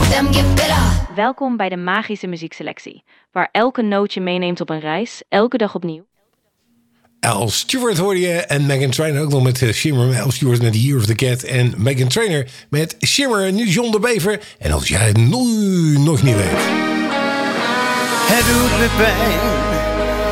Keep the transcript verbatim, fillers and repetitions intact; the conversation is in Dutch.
them get better. Welkom bij de Magische Muziekselectie, waar elke noot je meeneemt op een reis, elke dag opnieuw. Al Stewart hoorde je en Meghan Trainor ook nog met uh, Shimmer. Al Stewart met Year of the Cat en Meghan Trainor met Shimmer. Nu John de Bever. En als jij het nu nog niet weet. Het doet me pijn